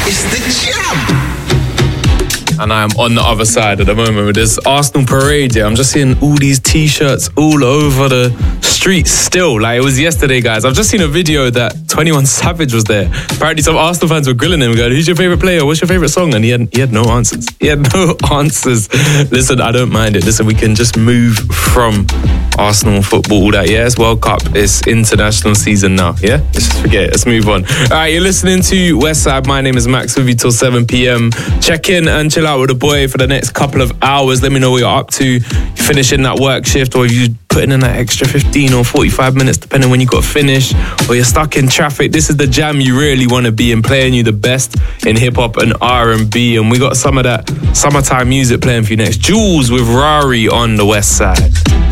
It's the Jam. And I am on the other side at the moment with this Arsenal parade. Yeah, I'm just seeing all these T-shirts all over the streets still. Like it was yesterday, guys. I've just seen a video that 21 Savage was there. Apparently some Arsenal fans were grilling him, going, who's your favourite player? What's your favourite song? And he had no answers. He had no answers. Listen, I don't mind it. Listen, we can just move from Arsenal football. That, yeah, it's World Cup. It's international season now. Yeah, let's just forget it. Let's move on. All right, you're listening to Westside. My name is Max with you till 7 p.m. Check in and chill out with the boy for the next couple of hours. Let me know what you're up to. You finishing that work shift, or you putting in that extra 15 or 45 minutes depending when you got to finish, or you're stuck in traffic. This is the jam you really want to be in, playing you the best in hip-hop and R&B, and we got some of that summertime music playing for you next. Jules with Rari on the West Side.